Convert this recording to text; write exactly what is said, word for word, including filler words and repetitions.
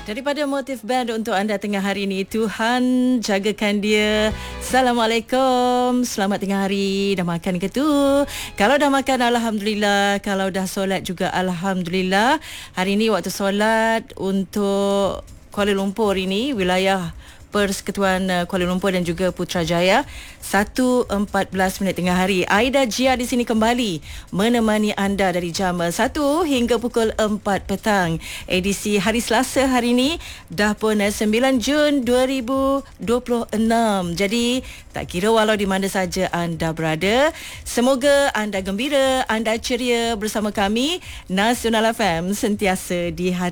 Daripada Motif Band untuk anda tengah hari ini, Tuhan jagakan dia. Assalamualaikum, selamat tengah hari. Dah makan ke tu? Kalau dah makan, Alhamdulillah. Kalau dah solat juga, Alhamdulillah. Hari ini waktu solat untuk Kuala Lumpur ini, wilayah Persekutuan Kuala Lumpur dan juga Putrajaya, satu empat belas minit tengah hari. Aida Jia di sini kembali menemani anda dari jam satu hingga pukul empat petang. Edisi hari Selasa hari ini dah pun sembilan Jun dua ribu dua puluh enam. Jadi tak kira walau di mana saja anda berada, semoga anda gembira, anda ceria bersama kami. Nasional F M sentiasa di hati.